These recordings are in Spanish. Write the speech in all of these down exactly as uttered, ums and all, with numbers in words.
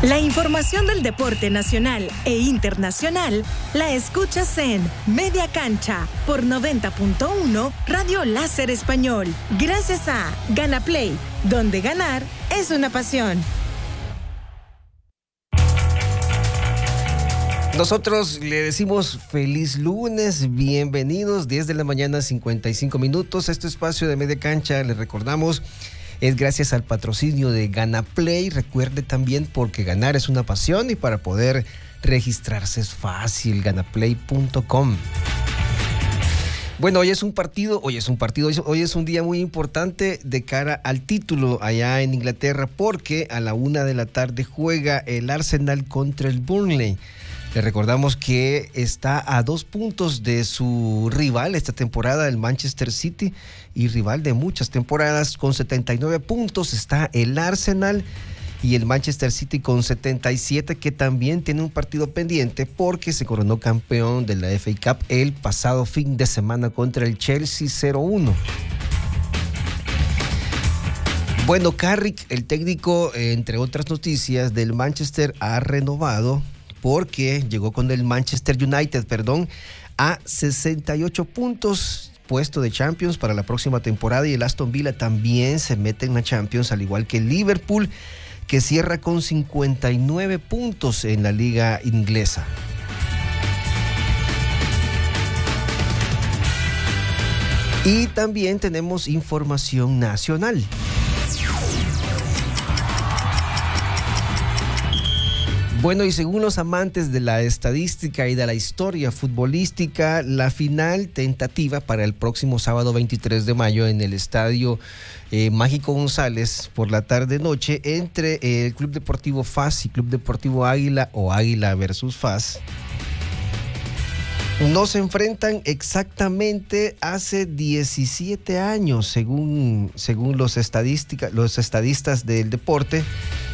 La información del deporte nacional e internacional la escuchas en Media Cancha por noventa punto uno Radio Láser Español. Gracias a Ganaplay, donde ganar es una pasión. Nosotros le decimos feliz lunes, bienvenidos, diez de la mañana, cincuenta y cinco minutos. Este espacio de Media Cancha, les recordamos, es gracias al patrocinio de Ganaplay. Recuerde también, porque ganar es una pasión y para poder registrarse es fácil, ganaplay punto com. Bueno, hoy es un partido, hoy es un partido, hoy es un día muy importante de cara al título allá en Inglaterra, porque a la una de la tarde juega el Arsenal contra el Burnley. Le recordamos que está a dos puntos de su rival esta temporada, el Manchester City, y rival de muchas temporadas. Con setenta y nueve puntos está el Arsenal y el Manchester City con setenta y siete, que también tiene un partido pendiente porque se coronó campeón de la F A Cup el pasado fin de semana contra el Chelsea cero uno. Bueno, Carrick, el técnico, entre otras noticias, del Manchester, ha renovado porque llegó con el Manchester United, perdón, a sesenta y ocho puntos, puesto de Champions para la próxima temporada, y el Aston Villa también se mete en la Champions, al igual que el Liverpool, que cierra con cincuenta y nueve puntos en la liga inglesa. Y también tenemos información nacional. Bueno, y según los amantes de la estadística y de la historia futbolística, la final tentativa para el próximo sábado veintitrés de mayo en el estadio eh, Mágico González por la tarde-noche entre eh, el Club Deportivo F A S y Club Deportivo Águila, o Águila versus F A S, no se enfrentan exactamente hace diecisiete años, según, según los, estadística, los estadistas del deporte.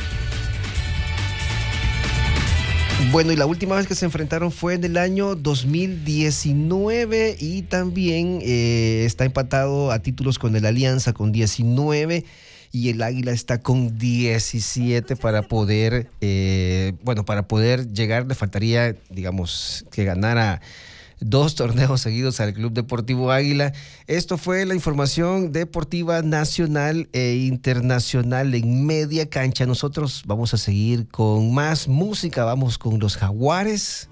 Bueno, y la última vez que se enfrentaron fue en el año dos mil diecinueve, y también eh, está empatado a títulos con el Alianza con diecinueve, y el Águila está con diecisiete para poder, eh, bueno, para poder llegar le faltaría, digamos, que ganara dos torneos seguidos al Club Deportivo Águila. Esto fue la información deportiva nacional e internacional en Media Cancha. Nosotros vamos a seguir con más música, vamos con los Jaguares.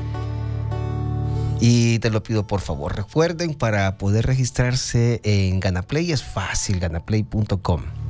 Y te lo pido por favor, recuerden, para poder registrarse en Ganaplay es fácil, ganaplay punto com.